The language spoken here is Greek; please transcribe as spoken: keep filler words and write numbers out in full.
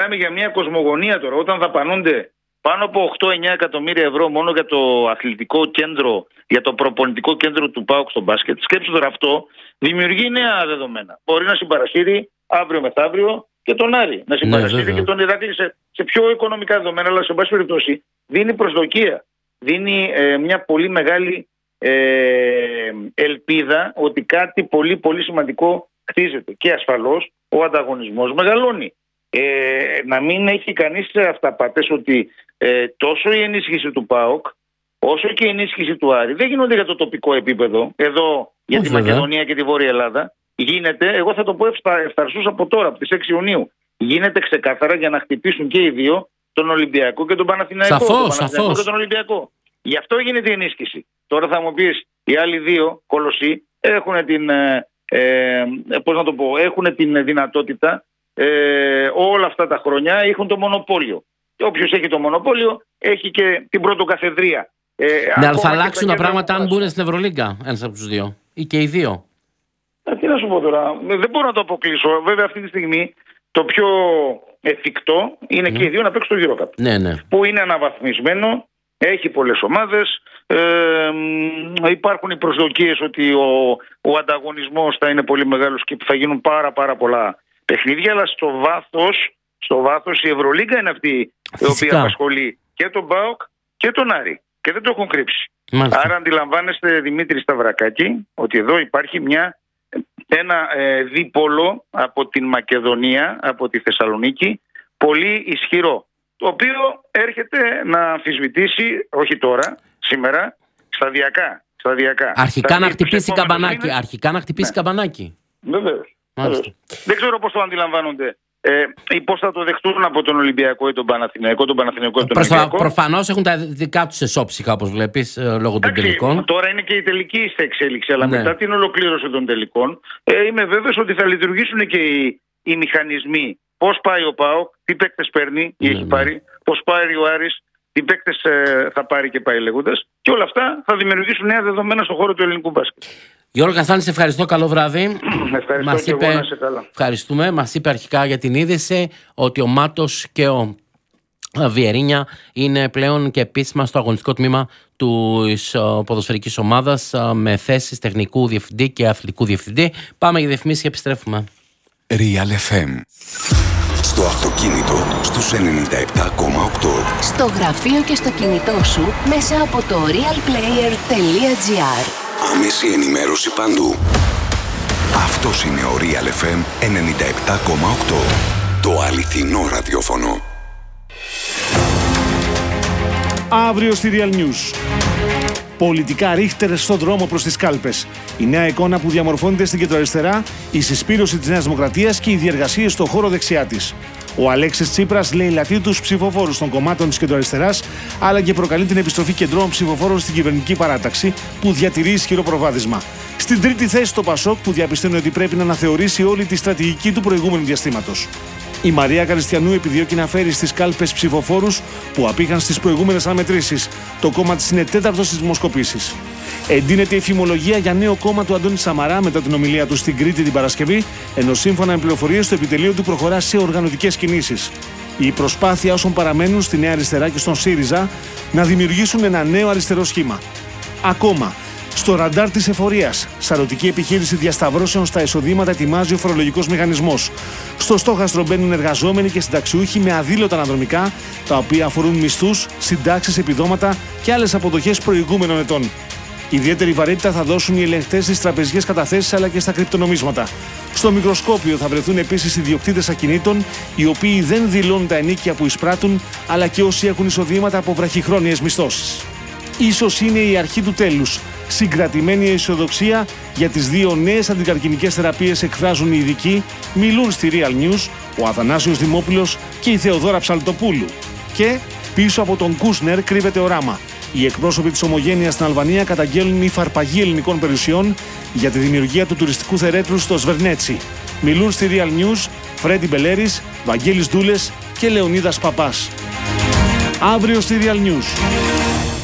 μιλάμε για μια κοσμογονία τώρα. Όταν δαπανώνται πάνω από οκτώ με εννιά εκατομμύρια ευρώ μόνο για το αθλητικό κέντρο, για το προπονητικό κέντρο του ΠΑΟΚ στο μπάσκετ. Σκέψου τώρα, αυτό δημιουργεί νέα δεδομένα. Μπορεί να συμπαρασύρει αύριο μεθαύριο και τον Άρη. Να συμπαρασύρει ναι, και τον Ηράκλειο σε, σε πιο οικονομικά δεδομένα, αλλά σε πάση περιπτώσει δίνει προσδοκία. Δίνει ε, μια πολύ μεγάλη ε, ελπίδα ότι κάτι πολύ πολύ σημαντικό χτίζεται. Και ασφαλώς ο ανταγωνισμός μεγαλώνει. Ε, να μην έχει κανείς αυταπάτες ότι ε, τόσο η ενίσχυση του ΠΑΟΚ όσο και η ενίσχυση του Άρη δεν γίνονται για το τοπικό επίπεδο. Εδώ για oh, τη βέβαια. Μακεδονία και τη Βόρεια Ελλάδα γίνεται, εγώ θα το πω ευθαρσούς από τώρα, από τις έξι Ιουνίου. Γίνεται ξεκάθαρα για να χτυπήσουν και οι δύο τον Ολυμπιακό και τον Παναθηναϊκό. Σαφώς, τον Παναθηναϊκό σαφώς. και τον Ολυμπιακό. Γι' αυτό γίνεται η ενίσχυση. Τώρα θα μου πεις, οι άλλοι δύο κολοσσοί έχουν την, ε, ε, πώς να το πω, έχουν την δυνατότητα ε, όλα αυτά τα χρόνια έχουν το μονοπόλιο. Και όποιος έχει το μονοπόλιο έχει και την πρωτοκαθεδρία. Ε, ναι, αλλά θα αλλάξουν τα πράγματα αν μπουν στην Ευρωλίγκα ένας από τους δύο ή και οι δύο. Ε, τι να σου πω τώρα, δεν μπορώ να το αποκλείσω. Βέβαια αυτή τη στιγμή το πιο εφικτό είναι ναι. και οι δύο να παίξουν το EuroCup. Ναι, ναι. Που είναι αναβαθμισμένο, έχει πολλές ομάδες, ε, υπάρχουν οι προσδοκίες ότι ο, ο ανταγωνισμός θα είναι πολύ μεγάλος και θα γίνουν πάρα πάρα πολλά παιχνίδια, αλλά στο βάθος, στο βάθος η Ευρωλίγκα είναι αυτή Φυσικά. η οποία απασχολεί και τον ΠΑΟΚ και τον Άρη και δεν το έχουν κρύψει. Μάλιστα. Άρα αντιλαμβάνεστε, Δημήτρη Σταυρακάκη, ότι εδώ υπάρχει μια, ένα ε, δίπολο από την Μακεδονία, από τη Θεσσαλονίκη, πολύ ισχυρό, το οποίο έρχεται να αμφισβητήσει, όχι τώρα, σήμερα, σταδιακά. σταδιακά. Αρχικά, να χτυπήσει καμπανάκι, αρχικά να χτυπήσει ναι. καμπανάκι. Βεβαίως. Δεν ξέρω πώς το αντιλαμβάνονται ε, ή πώς θα το δεχτούν από τον Ολυμπιακό ή τον Παναθηναϊκό, τον Παναθηναϊκό ή τον Ολυμπιακό. Προφανώς έχουν τα δικά τους εσώψυχα, όπως βλέπεις, λόγω των τελικών. Τώρα είναι και η τελική σε εξέλιξη, αλλά ναι. μετά την ολοκλήρωση των τελικών ε, είμαι βέβαιος ότι θα λειτουργήσουν και οι, οι μηχανισμοί. Πώς πάει ο ΠΑΟΚ, τι παίκτες παίρνει ή ναι, έχει ναι. πάρει, πώς πάει ο Άρης, τι παίκτες ε, θα πάρει και πάει λέγοντας. Και όλα αυτά θα δημιουργήσουν νέα δεδομένα στον χώρο του ελληνικού μπάσκετ. Γιώργο Κασάνη, σε ευχαριστώ. Καλό βράδυ. Ευχαριστώ μας και είπε, εγώ να σε καλά. Ευχαριστούμε. Μας είπε αρχικά για την είδηση ότι ο Μάτος και ο Βιερίνια είναι πλέον και επίσημα στο αγωνιστικό τμήμα της ποδοσφαιρικής ομάδας με θέσεις τεχνικού διευθυντή και αθλητικού διευθυντή. Πάμε για διαφημίσεις και επιστρέφουμε. Real εφ εμ. Στο αυτοκίνητο στους ενενήντα επτά κόμμα οκτώ. Στο γραφείο και στο κινητό σου μέσα από το real player τελεία gr. Άμεση ενημέρωση παντού. Αυτός είναι ο Real εφ εμ ενενήντα επτά κόμμα οκτώ. Το αληθινό ραδιόφωνο. Αύριο στη Real News. Πολιτικά ρίχτερ στον δρόμο προς τις κάλπες. Η νέα εικόνα που διαμορφώνεται στην κεντροαριστερά, η συσπήρωση της Νέας Δημοκρατίας και οι διεργασίες στον χώρο δεξιά της. Ο Αλέξης Τσίπρας λαιλατεί τους ψηφοφόρους των κομμάτων της κεντροαριστεράς, αλλά και προκαλεί την επιστροφή κεντρώων ψηφοφόρων στην κυβερνητική παράταξη, που διατηρεί ισχυρό προβάδισμα. Στην τρίτη θέση το Πασόκ, που διαπιστώνει ότι πρέπει να αναθεωρήσει όλη τη στρατηγική του προηγούμενου διαστήματος. Η Μαρία Καριστιανού επιδιώκει να φέρει στις κάλπες ψηφοφόρους που απήχαν στις προηγούμενες αναμετρήσεις. Το κόμμα της είναι τέταρτο στις δημοσκοπήσεις. Εντείνεται η φημολογία για νέο κόμμα του Αντώνη Σαμαρά μετά την ομιλία του στην Κρήτη την Παρασκευή, ενώ σύμφωνα με πληροφορίες το επιτελείο του προχωρά σε οργανωτικές κινήσεις. Η προσπάθεια όσων παραμένουν στη Νέα Αριστερά και στον ΣΥΡΙΖΑ να δημιουργήσουν ένα νέο αριστερό σχήμα. Ακόμα, στο ραντάρ της εφορίας, σαρωτική επιχείρηση διασταυρώσεων στα εισοδήματα ετοιμάζει ο φορολογικός μηχανισμός. Στο στόχαστρο μπαίνουν εργαζόμενοι και συνταξιούχοι με αδήλωτα αναδρομικά, τα οποία αφορούν μισθούς, συντάξεις, επιδόματα και άλλες αποδοχές προηγούμενων ετών. Ιδιαίτερη βαρύτητα θα δώσουν οι ελεγχτές στις τραπεζικές καταθέσεις αλλά και στα κρυπτονομίσματα. Στο μικροσκόπιο θα βρεθούν επίσης ιδιοκτήτες ακινήτων, οι οποίοι δεν δηλώνουν τα ενίκια που εισπράττουν, αλλά και όσοι έχουν εισοδήματα από βραχυχρόνιες μισθώσεις. Ίσως είναι η αρχή του τέλους. Συγκρατημένη αισιοδοξία για τις δύο νέες αντικαρκινικές θεραπείες εκφράζουν οι ειδικοί, μιλούν στη Real News ο Αθανάσιος Δημόπουλος και η Θεοδόρα Ψαλτοπούλου. Και πίσω από τον Κούσνερ κρύβεται οράμα. Οι εκπρόσωποι της Ομογένειας στην Αλβανία καταγγέλνουν υφαρπαγή ελληνικών περιουσιών για τη δημιουργία του τουριστικού θερέτρου στο Σβερνέτσι. Μιλούν στη Real News Φρέντι Μπελέρης, Βαγγέλης Δούλες και Λεωνίδας Παπάς. Αύριο στη Real News.